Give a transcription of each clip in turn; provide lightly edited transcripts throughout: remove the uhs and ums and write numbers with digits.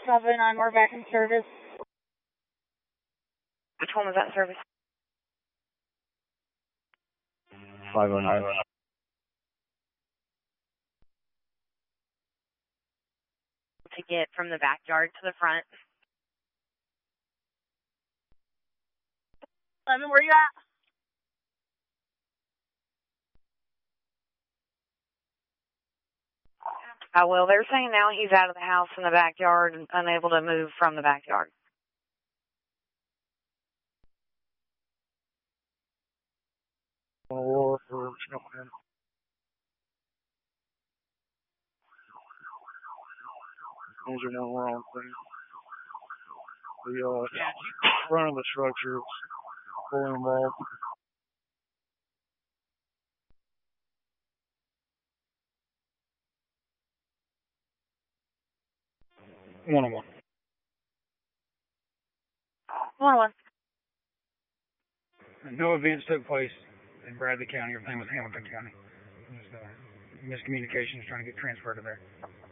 7, on more back in service. Which one was that service? 509. To get from the backyard to the front. 11, where you at? Well, they're saying now he's out of the house in the backyard and unable to move from the backyard. Aurora for Snowman. Those are no wrong things. The front of the structure is fully involved. One-on-one. 101. No events took place in Bradley County. Everything was Hamilton County. It was miscommunications trying to get transferred to there.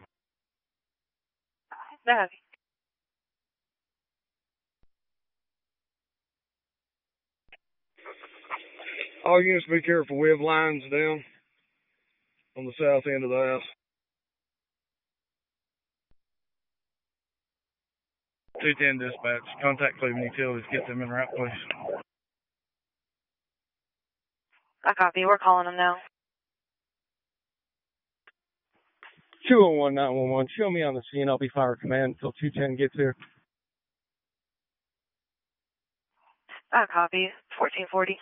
That. All units be careful. We have lines down on the south end of the house. 210 dispatch. Contact Cleveland Utilities. Get them in the right place. I copy. We're calling them now. 201-911. Show me on the scene. I'll be fire command until 210 gets here. I copy. 1440.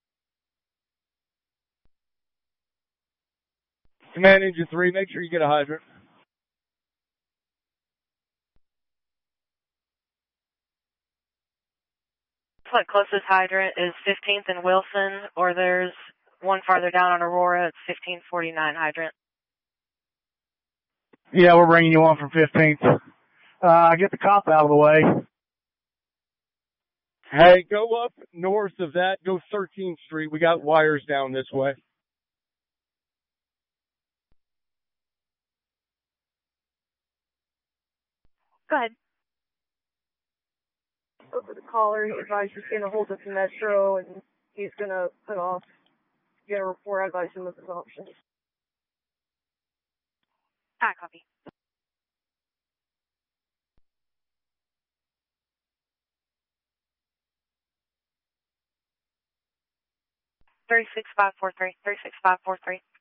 Command Engine 3, make sure you get a hydrant. The closest hydrant is 15th and Wilson, or there's one farther down on Aurora. It's 1549 hydrant. Yeah, we're bringing you on from 15th. Get the cop out of the way. Hey, go up north of that. Go 13th Street. We got wires down this way. Go ahead. Over the caller, he advised he's going to hold up the Metro, and he's going to put off, get a report. I advise him of his options. I copy. Three 6 5 4 3. 3 6 5 4 3.